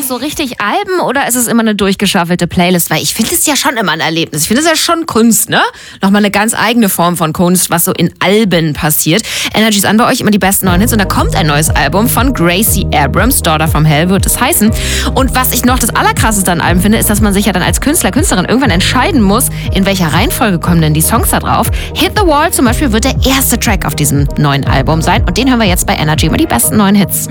so richtig Alben oder ist es immer eine durchgeschaffelte Playlist? Weil ich finde es ja schon immer ein Erlebnis. Ich finde es ja schon Kunst, ne? Nochmal eine ganz eigene Form von Kunst, was so in Alben passiert. Energy ist an bei euch immer die besten neuen Hits und da kommt ein neues Album von Gracie Abrams, Daughter from Hell wird es heißen. Und was ich noch das Allerkrasseste an Alben finde, ist, dass man sich ja dann als Künstler, Künstlerin irgendwann entscheiden muss, in welcher Reihenfolge kommen denn die Songs da drauf. Hit the Wall zum Beispiel wird der erste Track auf diesem neuen Album sein und den hören wir jetzt bei Energy, immer die besten neuen Hits.